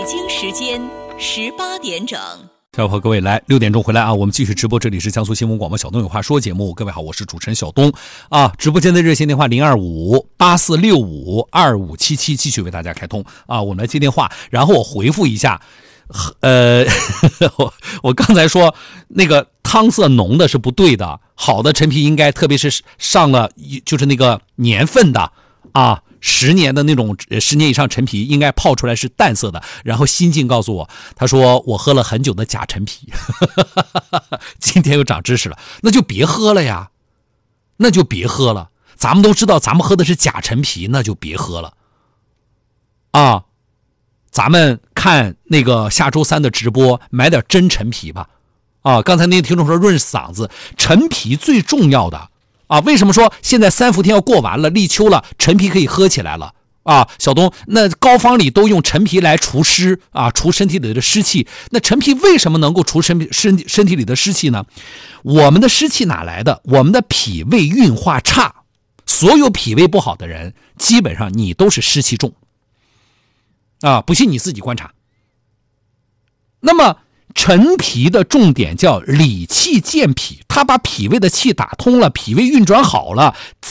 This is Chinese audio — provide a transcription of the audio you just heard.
京时间18点整。 下午和各位来6点钟回来啊，我们继续直播，这里是江苏新闻广播小东有话说节目。各位好，我是主持人小东啊。直播间的热线电话02584652577继续为大家开通啊，我们来接电话，然后我回复一下。我刚才说那个汤色浓的是不对的，好的陈皮应该特别是上了就是那个年份的啊。10年的那种10年以上陈皮应该泡出来是淡色的。然后新晋告诉我，他说我喝了很久的假陈皮今天又长知识了，那就别喝了呀，那就别喝了，咱们都知道咱们喝的是假陈皮，那就别喝了啊。咱们看那个下周3的直播，买点真陈皮吧啊。刚才那个听众说润嗓子，陈皮最重要的啊，为什么说现在3伏天要过完了，立秋了，陈皮可以喝起来了啊？小东，那膏方里都用陈皮来除湿啊，除身体里的湿气。那陈皮为什么能够除身体里的湿气呢？我们的湿气哪来的？我们的脾胃运化差，所有脾胃不好的人，基本上你都是湿气重啊，不信你自己观察。那么陈皮的重点叫理气健脾，它把脾胃的气打通了，脾胃运转好了，